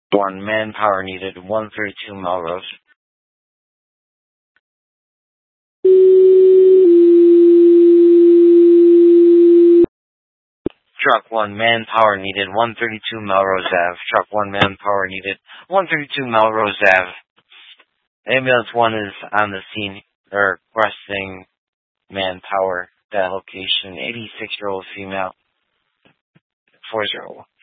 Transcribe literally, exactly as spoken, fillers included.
One manpower needed, one thirty-two Melrose. Truck one manpower needed, one thirty-two Melrose Avenue. Truck one manpower needed, one thirty-two Melrose Avenue. Ambulance one is on the scene, or requesting manpower. That location, eighty-six-year-old female, four zero one.